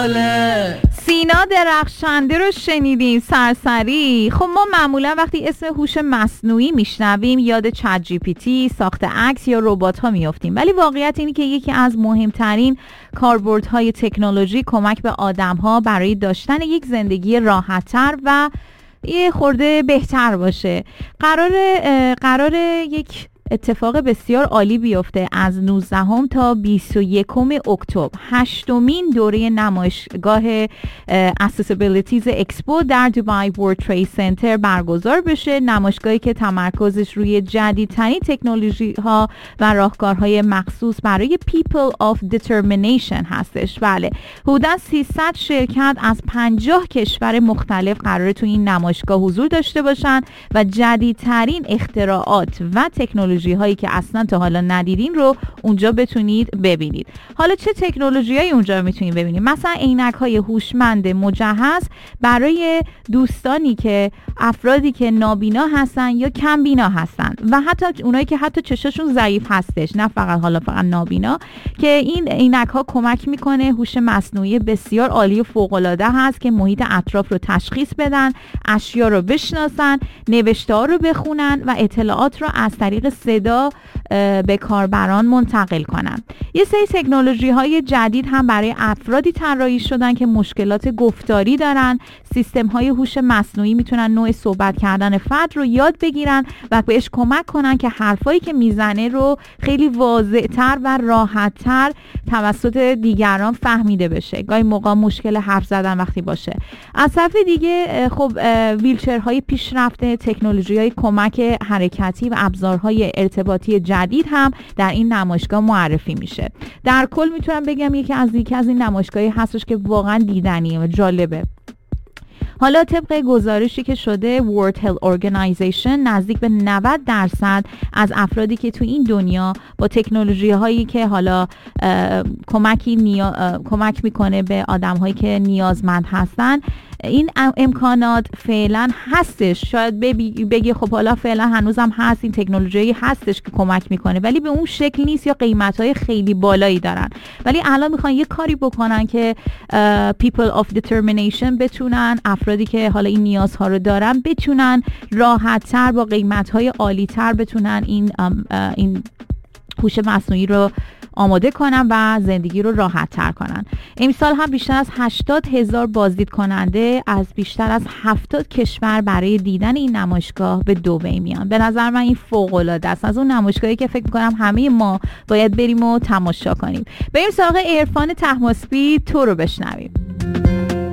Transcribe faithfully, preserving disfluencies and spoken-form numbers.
باحاله. سینا درخشنده رو شنیدیم سرسری. خب ما معمولا وقتی اسم هوش مصنوعی میشنویم یاد چت جی پی تی، ساخت عکس یا ربات ها میافتیم، ولی واقعیت اینه که یکی از مهمترین کاربردهای تکنولوژی کمک به آدم ها برای داشتن یک زندگی راحت‌تر و یه خورده بهتر باشه. قرار قرار یک اتفاق بسیار عالی بیفته از نوزدهم تا بیست و یکم اکتبر. هشتمین دوره نمایشگاه Accessibilities اکسپو در دبی ورلد ترید سنتر برگزار بشه. نمایشگاهی که تمرکزش روی جدیدترین تکنولوژی ها و راهکارهای مخصوص برای People of Determination هستش. بله، حدود سیصد شرکت از پنجاه کشور مختلف قراره تو این نمایشگاه حضور داشته باشن و جدیدترین اختراعات و تکنولوژی هایی که اصلا تا حالا ندیدین رو اونجا بتونید ببینید. حالا چه تکنولوژی هایی اونجا میتونید ببینید؟ مثلا عینک های هوشمند مجهز برای دوستانی که افرادی که نابینا هستن یا کم بینا هستن و حتی اونایی که حتی چشاشون ضعیف هستش، نه فقط حالا فقط نابینا، که این عینک ها کمک میکنه. هوش مصنوعی بسیار عالی و فوق العاده هست که محیط اطراف رو تشخیص بدن، اشیا رو بشناسن، نوشته ها رو بخونن و اطلاعات رو از طریق صدا به کاربران منتقل کنن. یه سری تکنولوژی های جدید هم برای افرادی طراحی شدن که مشکلات گفتاری دارن. سیستم های هوش مصنوعی میتونن نوع صحبت کردن فرد رو یاد بگیرن و بهش کمک کنن که حرفایی که میزنه رو خیلی واضح‌تر و راحت‌تر توسط دیگران فهمیده بشه. گاهی موقع مشکل حرف زدن وقتی باشه. از طرف دیگه خب ویلچرهای پیشرفته، تکنولوژی‌های کمک حرکتی و ابزارهای ارتباطی جدید هم در این نمایشگاه معرفی میشه. در کل میتونم بگم یکی از یکی از این نمایشگاهی هستش که واقعا دیدنیه و جالبه. حالا طبق گزارشی که شده World Health Organization نزدیک به نود درصد از افرادی که تو این دنیا با تکنولوژی هایی که حالا کمکی نیا... کمک میکنه به آدم هایی که نیازمند هستن، این امکانات فعلا هستش. شاید بگی خب حالا فعلا هنوزم هست، این تکنولوژی هستش که کمک میکنه، ولی به اون شکل نیست یا قیمت‌های خیلی بالایی دارن. ولی الان میخوان یه کاری بکنن که people of determination بتونن، افرادی که حالا این نیازها رو دارن بتونن راحت‌تر با قیمت‌های عالی‌تر بتونن این این هوش مصنوعی رو آماده کنن و زندگی رو راحت تر کنن. امسال هم بیشتر از هشتاد هزار بازدید کننده از بیشتر از هفتاد کشور برای دیدن این نمایشگاه به دبی میان. به نظر من این فوق العاده است. از اون نمایشگاهی که فکر میکنم همه ما باید بریم و تماشا کنیم. بریم سراغ عرفان طهماسبی، تو رو بشنویم.